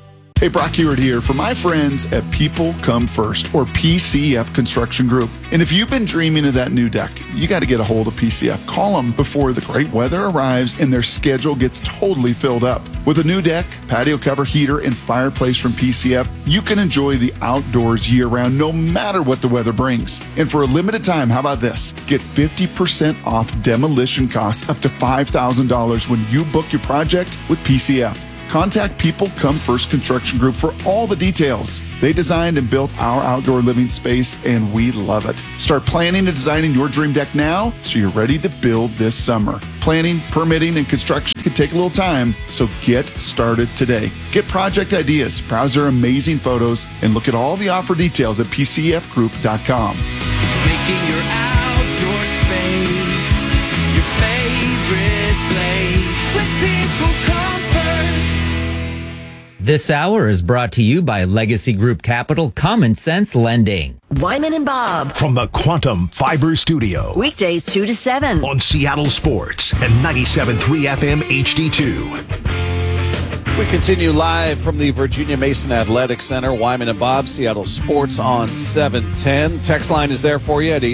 Hey, Brock Hewitt here for my friends at People Come First, or PCF Construction Group. And if you've been dreaming of that new deck, you got to get a hold of PCF. Call them before the great weather arrives and their schedule gets totally filled up. With a new deck, patio cover, heater, and fireplace from PCF, you can enjoy the outdoors year-round no matter what the weather brings. And for a limited time, how about this? Get 50% off demolition costs up to $5,000 when you book your project with PCF. Contact People Come First Construction Group for all the details. They designed and built our outdoor living space, and we love it. Start planning and designing your dream deck now so you're ready to build this summer. Planning, permitting, and construction can take a little time, so get started today. Get project ideas, browse their amazing photos, and look at all the offer details at pcfgroup.com. Making your outdoor space your favorite place with People Come First. This hour is brought to you by Legacy Group Capital Common Sense Lending. Wyman and Bob. From the Quantum Fiber Studio. Weekdays 2 to 7. On Seattle Sports and 97.3 FM HD2. We continue live from the Virginia Mason Athletic Center. Wyman and Bob, Seattle Sports on 710. Text line is there for you at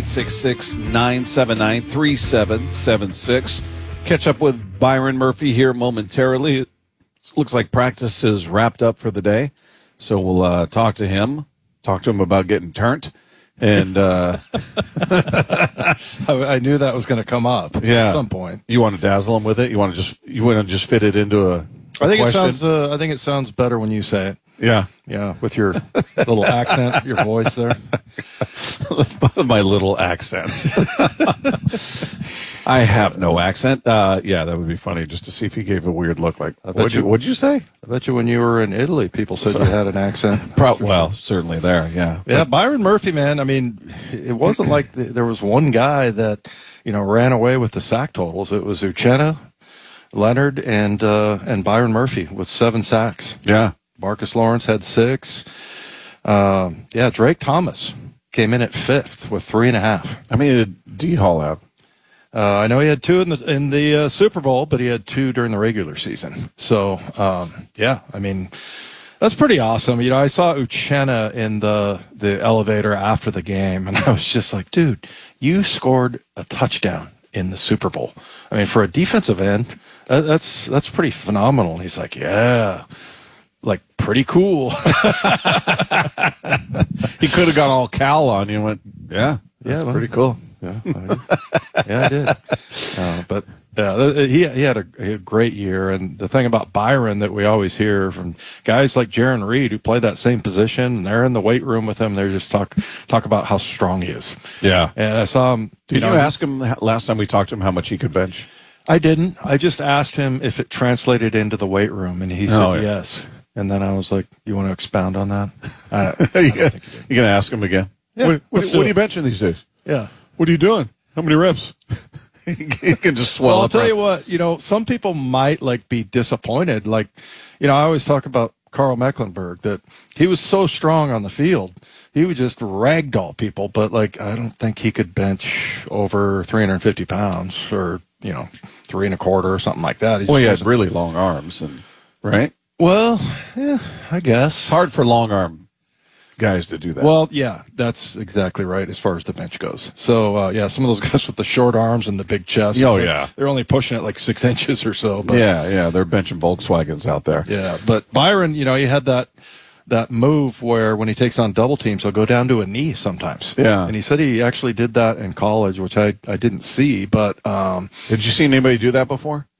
866-979-3776. Catch up with Byron Murphy here momentarily. It looks like practice is wrapped up for the day, so we'll talk to him about getting turned. And I knew that was going to come up at some point. You want to dazzle him with it? You want to just fit it into a question? I think it sounds better when you say it. Yeah. Yeah, with your little accent, your voice there. My little accent. I have no accent. Yeah, that would be funny just to see if he gave a weird look like, what'd you say? I bet you when you were in Italy, people said you had an accent. Well, certainly there, yeah. Yeah, Byron Murphy, man, I mean, it wasn't like there was one guy that, ran away with the sack totals. It was Uchenna, Leonard, and Byron Murphy with 7 sacks. Yeah. Marcus Lawrence had 6. Drake Thomas came in at 5th with 3.5. How many did D Hall have? I know he had 2 in the Super Bowl, but he had 2 during the regular season. So, I mean, that's pretty awesome. I saw Uchenna in the elevator after the game, and I was just like, dude, you scored a touchdown in the Super Bowl. I mean, for a defensive end, that's pretty phenomenal. And he's like, yeah. Like, pretty cool. He could have gone all Cal on you and went, that's pretty cool. Yeah, I did. But he had a great year. And the thing about Byron that we always hear from guys like Jaron Reed who play that same position, and they're in the weight room with him, they just talk about how strong he is. Yeah. And I saw him. Did you ask him last time we talked to him how much he could bench? I didn't. I just asked him if it translated into the weight room, and he said yes. And then I was like, you want to expound on that? You're going to ask him again? Yeah, what are you benching these days? Yeah. What are you doing? How many reps? You can just swell I'll up. tell you what, some people might be disappointed. I always talk about Carl Mecklenburg, that he was so strong on the field. He would just ragdoll people, but I don't think he could bench over 350 pounds or, 3.25 or something like that. He had really long arms, right? Well, yeah, I guess. It's hard for long arm guys to do that. Well, yeah, that's exactly right as far as the bench goes. So, some of those guys with the short arms and the big chest. They're only pushing it 6 inches or so. But, they're benching Volkswagens out there. Yeah, but Byron, he had that move where when he takes on double teams, he'll go down to a knee sometimes. Yeah. And he said he actually did that in college, which I didn't see. But did you see anybody do that before?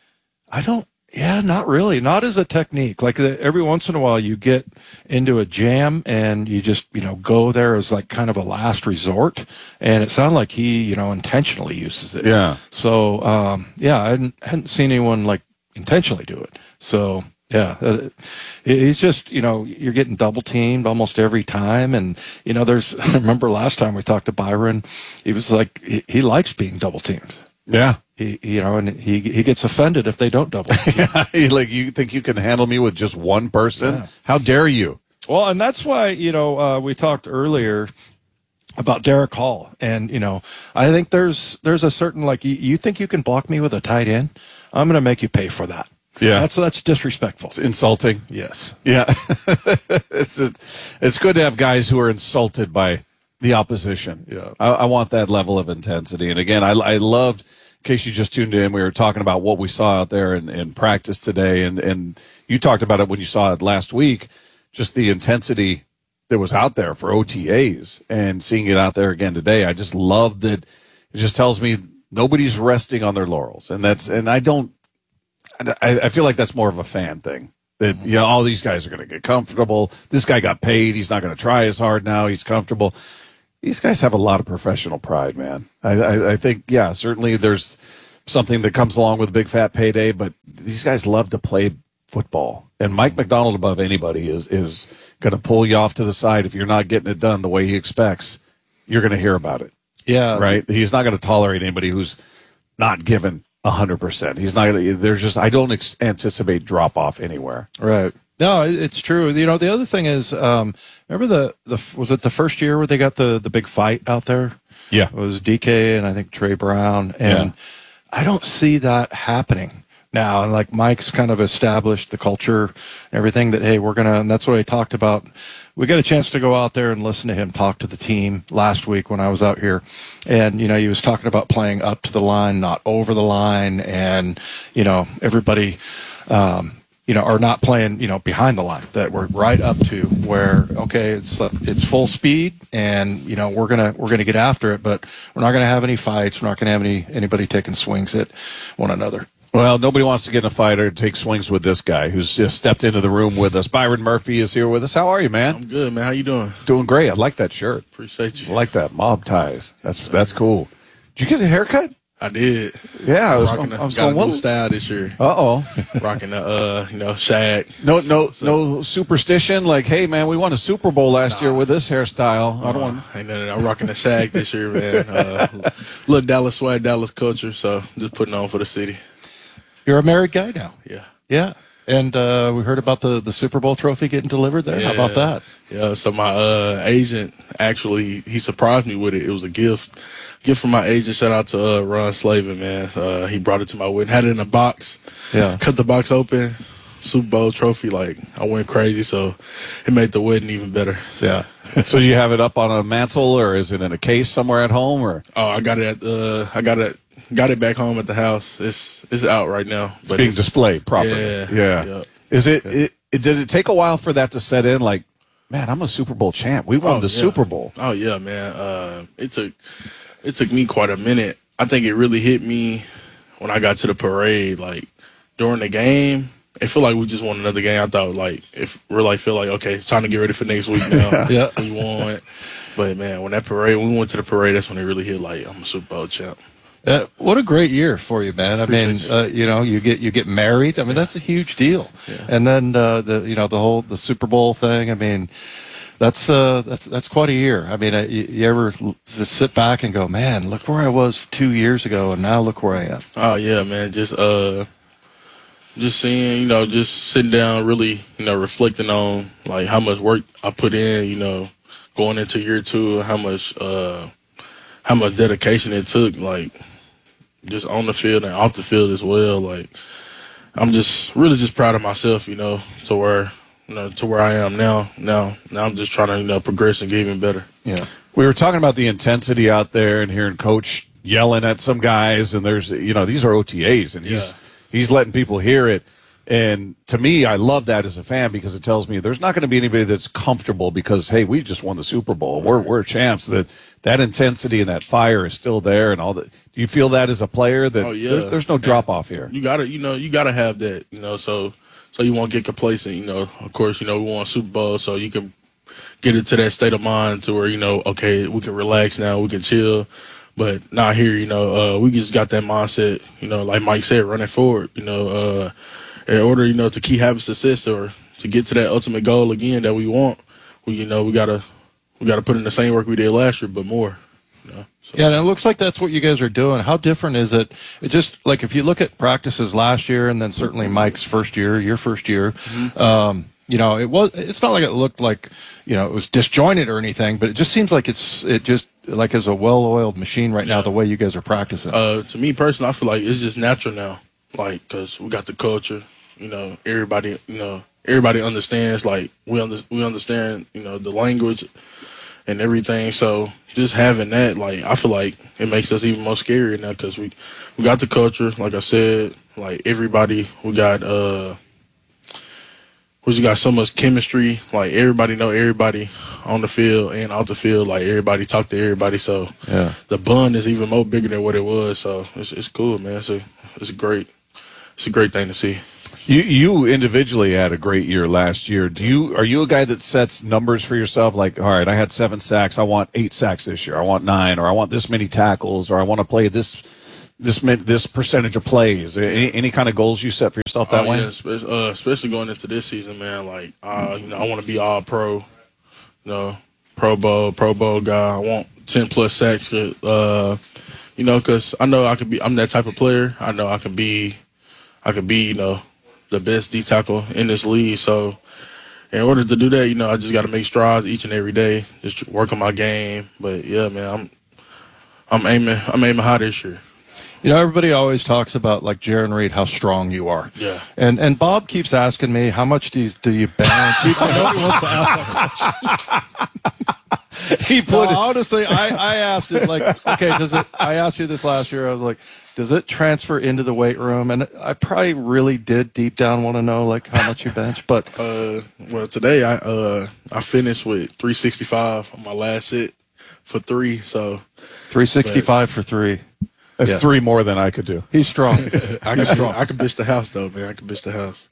Yeah, not really. Not as a technique. Every once in a while you get into a jam and you just, go there as kind of a last resort. And it sounded like he, intentionally uses it. Yeah. So, I hadn't seen anyone intentionally do it. So, yeah, he's just, you're getting double teamed almost every time. And, I remember last time we talked to Byron, he was he likes being double teamed. Yeah. He gets offended if they don't double. You think you can handle me with just one person? Yeah. How dare you? Well, and that's why, we talked earlier about Derek Hall. And, I think there's a certain, you think you can block me with a tight end? I'm going to make you pay for that. Yeah. That's disrespectful. It's insulting. Yes. Yeah. it's good to have guys who are insulted by the opposition. Yeah. I want that level of intensity. And again, I loved, in case you just tuned in, we were talking about what we saw out there in practice today. And you talked about it when you saw it last week, just the intensity that was out there for OTAs, and seeing it out there again today. I just love that. It just tells me nobody's resting on their laurels. And I feel like that's more of a fan thing. That, you know, all these guys are going to get comfortable. This guy got paid. He's not going to try as hard now. He's comfortable. These guys have a lot of professional pride, man. I think, yeah, certainly there's something that comes along with a big fat payday, but these guys love to play football. And Mike McDonald, above anybody, is going to pull you off to the side if you're not getting it done the way he expects. You're going to hear about it. Yeah. Right? He's not going to tolerate anybody who's not given 100%. He's not. There's just. I don't anticipate drop off anywhere. Right. No, it's true. You know, the other thing is, remember was it the first year where they got the big fight out there? Yeah. It was DK and I think Trey Brown, and I don't see that happening now. And like Mike's kind of established the culture and everything that, hey, and that's what I talked about. We got a chance to go out there and listen to him talk to the team last week when I was out here. And, you know, he was talking about playing up to the line, not over the line. And, you know, everybody, are not playing, behind the line, that we're right up to where, okay, it's full speed and, we're going to get after it, but we're not going to have any fights. We're not going to have anybody taking swings at one another. Well, nobody wants to get in a fight or take swings with this guy who's just stepped into the room with us. Byron Murphy is here with us. How are you, man? I'm good, man. How you doing? Doing great. I like that shirt. Appreciate you. I like that. Mob ties. That's cool. Did you get a haircut? I did. Yeah, I was got a new style this year. Rocking the, shag. No superstition. Like, hey, man, we won a Super Bowl last year with this hairstyle. I don't want. I'm rocking the shag this year, man. Little Dallas swag, Dallas culture. So just putting on for the city. You're a married guy now. Yeah. Yeah. And we heard about the Super Bowl trophy getting delivered there. How about that? Yeah. So my agent actually he surprised me with it. It was a gift from my agent. Shout out to Ron Slavin, man. He brought it to my wedding. Had it in a box. Yeah. Cut the box open. Super Bowl trophy. Like, I went crazy. So it made the wedding even better. Yeah. So you have it up on a mantle, or is it in a case somewhere at home, or? Oh, I got it got it back home at the house. It's out right now. But it's being displayed properly. Yeah. Is it did it take a while for that to set in? Like, man, I'm a Super Bowl champ. We won the Super Bowl. Oh yeah, man. It took me quite a minute. I think it really hit me when I got to the parade. Like, during the game, it felt like we just won another game. I thought, like, feel like, okay, it's time to get ready for next week now. Yeah. We won. But man, when we went to the parade, that's when it really hit. Like, I'm a Super Bowl champ. What a great year for you, man. I mean, you get married. I mean, that's a huge deal. Yeah. And then the Super Bowl thing. I mean, that's quite a year. I mean, you ever just sit back and go, man, look where I was 2 years ago, and now look where I am. Oh yeah, man. Just seeing, just sitting down, really, reflecting on like how much work I put in, going into year two, how much dedication it took, like, just on the field and off the field as well. Like, I'm just really just proud of myself, to where I am now. Now I'm just trying to, progress and get even better. Yeah. We were talking about the intensity out there and hearing Coach yelling at some guys, and there's, these are OTAs, and he's letting people hear it. And to me, I love that as a fan, because it tells me there's not going to be anybody that's comfortable because, hey, we just won the Super Bowl. We're champs. That intensity and that fire is still there, and all that. Do you feel that as a player that there's no drop off here? You gotta have that, so you won't get complacent. Of course, we won Super Bowl, so you can get into that state of mind to where, okay, we can relax now, we can chill. But not here, we just got that mindset, like Mike said, running forward, in order, to keep having success or to get to that ultimate goal again that we want, we gotta put in the same work we did last year, but more. So. Yeah, and it looks like that's what you guys are doing. How different is it? It just, like, if you look at practices last year and then certainly Mike's first year, your first year, mm-hmm. It's not like it looked like, it was disjointed or anything, but it just seems like it just like is a well-oiled machine right now, the way you guys are practicing. To me personally, I feel like it's just natural now, like, because we got the culture, everybody understands, like, we understand, the language and everything. So just having that, like, I feel like it makes us even more scary now because we got the culture, like I said, like everybody, we just got so much chemistry. Like everybody know everybody on the field and off the field. Like everybody talk to everybody. So the bond is even more bigger than what it was. So it's cool, man. It's a great thing to see. You individually had a great year last year. Are you a guy that sets numbers for yourself? Like, all right, I had 7 sacks. I want 8 sacks this year. I want 9, or I want this many tackles, or I want to play this percentage of plays. Any kind of goals you set for yourself that way? Yeah, especially going into this season, man. Like, I want to be all pro, Pro Bowl guy. I want 10 plus sacks. Because I know I'm that type of player. I know I can be, the best D tackle in this league. So in order to do that, I just got to make strides each and every day, just work on my game. But yeah, man, I'm aiming high this year. Everybody always talks about, like, Jarran Reed, how strong you are. Yeah. And Bob keeps asking me, how much do you bench? I know he wants to ask that question. Honestly, I asked him, like, okay, I asked you this last year. I was like, does it transfer into the weight room? And I probably really did deep down want to know, like, how much you bench. But well, today I finished with 365 on my last set for 3. So 365 for 3. That's 3 more than I could do. He's strong. I can bitch the house, though, man. I can bitch the house.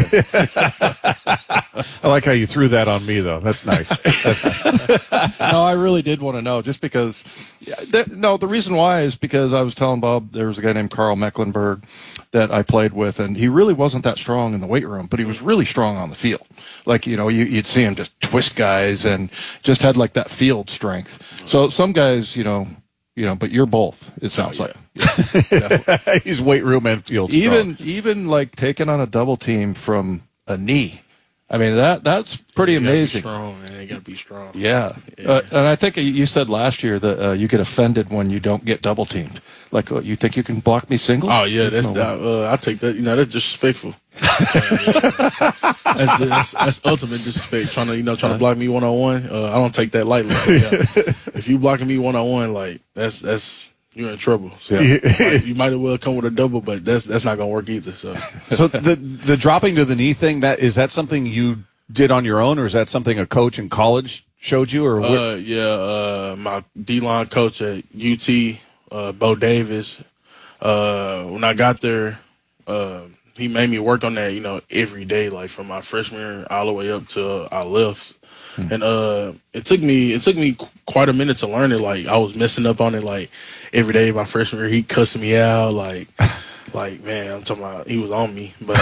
I like how you threw that on me, though. That's nice. No, I really did want to know, just because. The reason why is because I was telling Bob there was a guy named Carl Mecklenburg that I played with, and he really wasn't that strong in the weight room, but he was really strong on the field. Like, you'd see him just twist guys and just had, like, that field strength. So some guys, but you're both, it sounds like. Yeah, he's weight room and field strong. Even like taking on a double team from a knee. I mean, that's pretty amazing. Be strong, man. You got to be strong. Yeah. And I think you said last year that you get offended when you don't get double teamed. Like, you think you can block me single? Oh yeah, I take that. That's disrespectful. That's ultimate disrespect. Trying to block me 1-on-1. I don't take that lightly. If you blocking me 1-on-1, like that's you're in trouble. So you might as well come with a double, but that's not gonna work either. So the dropping to the knee thing, is that something you did on your own, or is that something a coach in college showed you? Or my D-line coach at UT. Bo Davis, when I got there, he made me work on that, every day, like from my freshman year all the way up to I left. And it took me quite a minute to learn it. Like, I was messing up on it, like, every day my freshman year. He cussing me out, like man, I'm talking about he was on me. But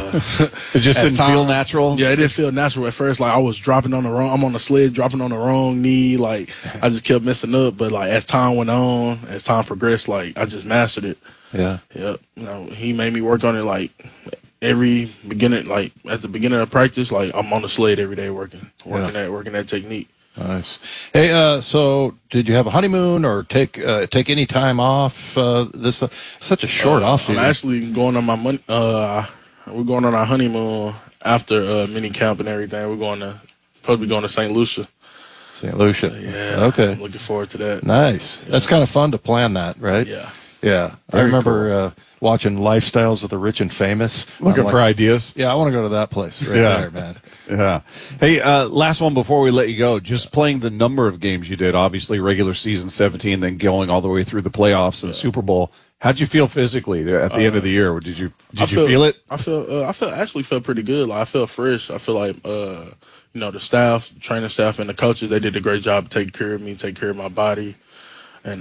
it just didn't feel natural. Yeah, it didn't feel natural at first. Like, I was I'm on the sled dropping on the wrong knee. Like, I just kept messing up. But like, as time went on, as time progressed, like, I just mastered it. Yeah. Yep. He made me work on it, like, at the beginning of practice. Like, I'm on the sled every day working that technique. Nice. Hey, so did you have a honeymoon or take any time off? This such a short off season. I'm actually going on my money. We're going on our honeymoon after mini camp and everything. We're probably going to St. Lucia. St. Lucia. Yeah. Okay. I'm looking forward to that. Nice. Yeah. That's kind of fun to plan that, right? Yeah. Yeah. I remember watching Lifestyles of the Rich and Famous. Looking for ideas. Yeah, I want to go to that place there, man. Yeah. Hey, last one before we let you go. Just playing the number of games you did, obviously regular season 17, then going all the way through the playoffs and Super Bowl. How'd you feel physically at the end of the year? Did you feel it? I actually felt pretty good. Like, I felt fresh. I feel like the staff, training staff, and the coaches, they did a great job taking care of me, taking care of my body, and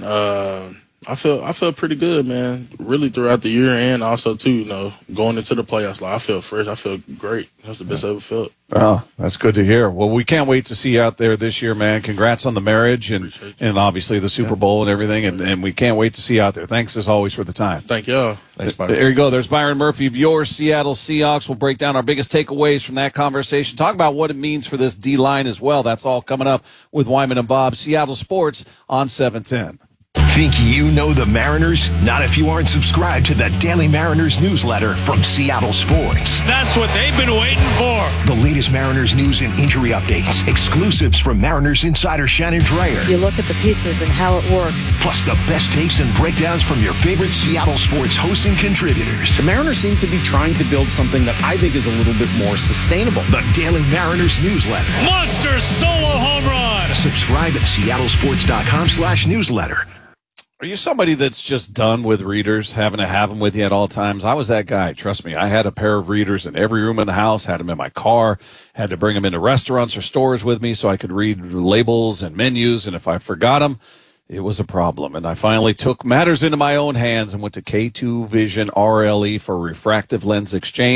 I felt pretty good, man. Really throughout the year, and also too, going into the playoffs. Like, I felt fresh. I felt great. That's the best I ever felt. Oh, that's good to hear. Well, we can't wait to see you out there this year, man. Congrats on the marriage and obviously the Super Bowl and everything. And we can't wait to see you out there. Thanks as always for the time. Thank y'all. Thanks, Byron. There you go. There's Byron Murphy of your Seattle Seahawks. We'll break down our biggest takeaways from that conversation. Talk about what it means for this D-line as well. That's all coming up with Wyman and Bob. Seattle Sports on 710. Think you know the Mariners? Not if you aren't subscribed to the Daily Mariners newsletter from Seattle Sports. That's what they've been waiting for. The latest Mariners news and injury updates, exclusives from Mariners insider Shannon Dreyer. You look at the pieces and how it works. Plus the best takes and breakdowns from your favorite Seattle sports hosts and contributors. The Mariners seem to be trying to build something that I think is a little bit more sustainable. The Daily Mariners newsletter. Monster solo home run. Subscribe at seattlesports.com/newsletter. Are you somebody that's just done with readers, having to have them with you at all times? I was that guy. Trust me. I had a pair of readers in every room in the house, had them in my car, had to bring them into restaurants or stores with me so I could read labels and menus. And if I forgot them, it was a problem. And I finally took matters into my own hands and went to K2 Vision RLE for refractive lens exchange.